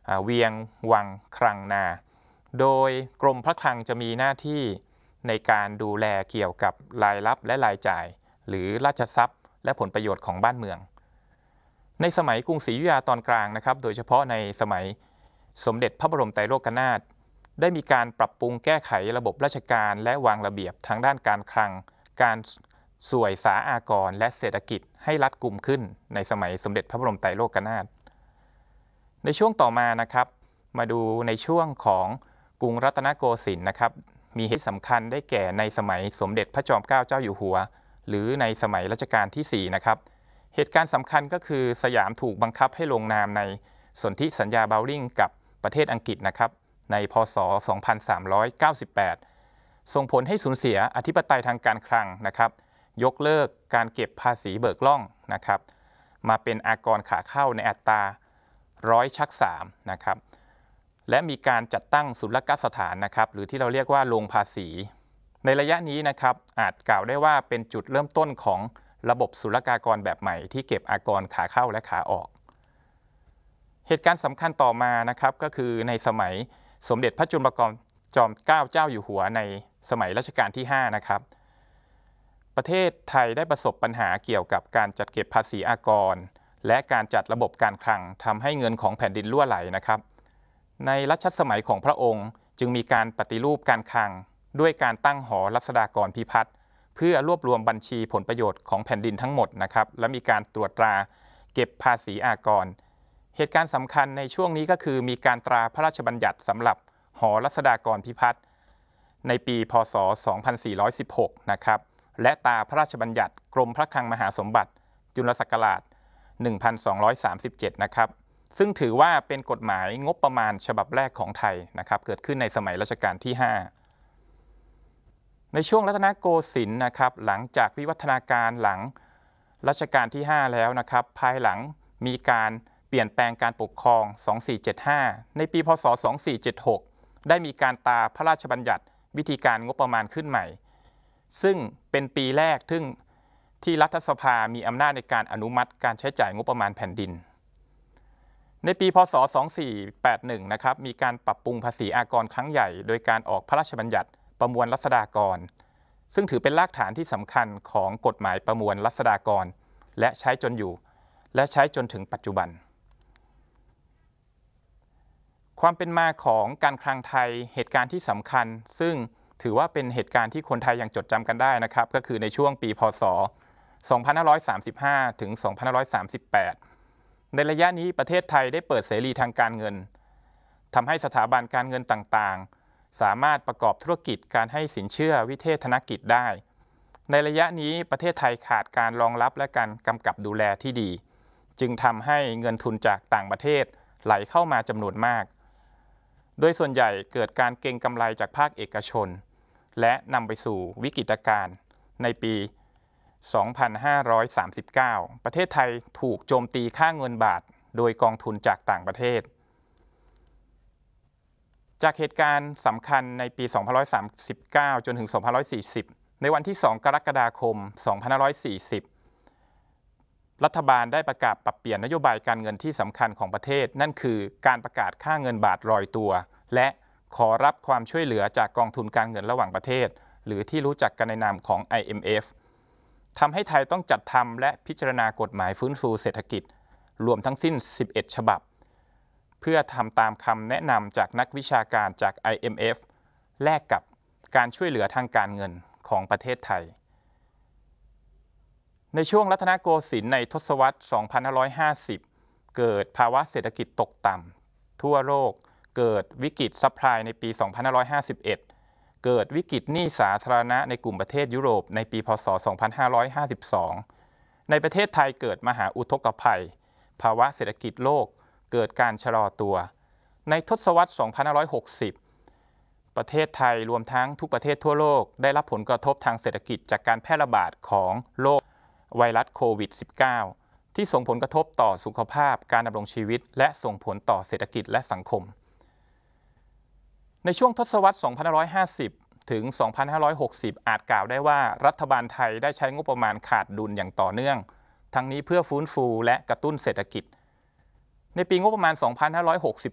เวียงวังคลังนาโดยกรมพระคลังจะมีหน้าที่ในการดูแลเกี่ยวกับรายรับและรายจ่ายหรือราชทรัพย์และผลประโยชน์ของบ้านเมืองในสมัยกรุงศรีอยุธยาตอนกลางนะครับโดยเฉพาะในสมัยสมเด็จพระบรมไตรโลกนาถได้มีการปรับปรุงแก้ไขระบบราชการและวางระเบียบทางด้านการคลังการส่วยสาอากรและเศรษฐกิจให้รัดกุมขึ้นในสมัยสมเด็จพระบรมไตรโลกนาถในช่วงต่อมานะครับมาดูในช่วงของกรุงรัตนโกสินทร์นะครับมีเหตุสำคัญได้แก่ในสมัยสมเด็จพระจอมเกล้าเจ้าอยู่หัวหรือในสมัยรัชกาลที่4นะครับเหตุการณ์สำคัญก็คือสยามถูกบังคับให้ลงนามในสนธิสัญญาเบลลิงกับประเทศอังกฤษนะครับในพ.ศ. 2398 ส่งผลให้สูญเสียอธิปไตยทางการคลังนะครับยกเลิกการเก็บภาษีเบิกล่องนะครับมาเป็นอากรขาเข้าในอัตรา100:3นะครับและมีการจัดตั้งศุลกสถานนะครับหรือที่เราเรียกว่าโรงภาษีในระยะนี้นะครับอาจกล่าวได้ว่าเป็นจุดเริ่มต้นของระบบศุลกากรแบบใหม่ที่เก็บอากรขาเข้าและขาออกเหตุการณ์สำคัญต่อมานะครับก็คือในสมัยสมเด็จพระจุลจอมเกล้าเจ้าอยู่หัวในสมัยรัชกาลที่5นะครับประเทศไทยได้ประสบปัญหาเกี่ยวกับการจัดเก็บภาษีอากรและการจัดระบบการคลังทำให้เงินของแผ่นดินรั่วไหลนะครับในรัชสมัยของพระองค์จึงมีการปฏิรูปการคลังด้วยการตั้งหอรัษฎากรพิพัฒน์เพื่อรวบรวมบัญชีผลประโยชน์ของแผ่นดินทั้งหมดนะครับและมีการตรวจตราเก็บภาษีอากรเหตุการณ์สำคัญในช่วงนี้ก็คือมีการตราพระราชบัญญัติสำหรับหอรัษฎากรพิพัฒน์ในปีพ.ศ. 2416นะครับและตราพระราชบัญญัติกรมพระคลังมหาสมบัติจุลศักราช 1237 นะครับซึ่งถือว่าเป็นกฎหมายงบประมาณฉบับแรกของไทยนะครับเกิดขึ้นในสมัยรัชกาลที่5ในช่วงรัตนโกสินทร์นะครับหลังจากวิวัฒนาการหลังรัชกาลที่5แล้วนะครับภายหลังมีการเปลี่ยนแปลงการปกครอง 2475 ในปีพ.ศ. 2476 ได้มีการตราพระราชบัญญัติวิธีการงบประมาณขึ้นใหม่ซึ่งเป็นปีแรกที่รัฐสภามีอำนาจในการอนุมัติการใช้จ่ายงบประมาณแผ่นดินในปีพ.ศ. 2481 นะครับมีการปรับปรุงภาษีอากรครั้งใหญ่โดยการออกพระราชบัญญัติประมวลรัษฎากรซึ่งถือเป็นรากฐานที่สำคัญของกฎหมายประมวลรัษฎากรและใช้จนถึงปัจจุบันความเป็นมาของการคลังไทยเหตุการณ์ที่สำคัญซึ่งถือว่าเป็นเหตุการณ์ที่คนไทยยังจดจำกันได้นะครับก็คือในช่วงปีพ.ศ. 2535 ถึง 2538 ในระยะนี้ประเทศไทยได้เปิดเสรีทางการเงินทำให้สถาบันการเงินต่างๆสามารถประกอบธุรกิจการให้สินเชื่อวิเทศธนกิจได้ในระยะนี้ประเทศไทยขาดการรองรับและการกำกับดูแลที่ดีจึงทำให้เงินทุนจากต่างประเทศไหลเข้ามาจำนวนมากโดยส่วนใหญ่เกิดการเก็งกำไรจากภาคเอกชนและนำไปสู่วิกฤตการณ์ในปี 2539 ประเทศไทยถูกโจมตีค่าเงินบาทโดยกองทุนจากต่างประเทศจากเหตุการณ์สำคัญในปี 2539 จนถึง 2540 ในวันที่ 2 กรกฎาคม 2540 รัฐบาลได้ประกาศปรับเปลี่ยนนโยบายการเงินที่สำคัญของประเทศนั่นคือการประกาศค่าเงินบาทลอยตัวและขอรับความช่วยเหลือจากกองทุนการเงินระหว่างประเทศหรือที่รู้จักกันในนามของ IMF ทำให้ไทยต้องจัดทำและพิจารณากฎหมายฟื้นฟูเศรษฐกิจรวมทั้งสิ้น 11 ฉบับเพื่อทำตามคำแนะนำจากนักวิชาการจาก IMF แลกกับการช่วยเหลือทางการเงินของประเทศไทยในช่วงรัตนโกสินทร์ในทศวรรษ 2550 เกิดภาวะเศรษฐกิจตกต่ำทั่วโลกเกิดวิกฤตซับไพรม์ในปี 2551 เกิดวิกฤตหนี้สาธารณะในกลุ่มประเทศยุโรปในปี พ.ศ. 2552 ในประเทศไทยเกิดมหาอุทกภัยภาวะเศรษฐกิจโลกเกิดการชะลอตัวในทศวรรษ 2560 ประเทศไทยรวมทั้งทุกประเทศทั่วโลกได้รับผลกระทบทางเศรษฐกิจจากการแพร่ระบาดของโรคไวรัสโควิด -19 ที่ส่งผลกระทบต่อสุขภาพการดำรงชีวิตและส่งผลต่อเศรษฐกิจและสังคมในช่วงทศวรรษ 2550 ถึง 2560 อาจกล่าวได้ว่ารัฐบาลไทยได้ใช้งบประมาณขาดดุลอย่างต่อเนื่องทั้งนี้เพื่อฟื้นฟูและกระตุ้นเศรษฐกิจในปีงบประมาณ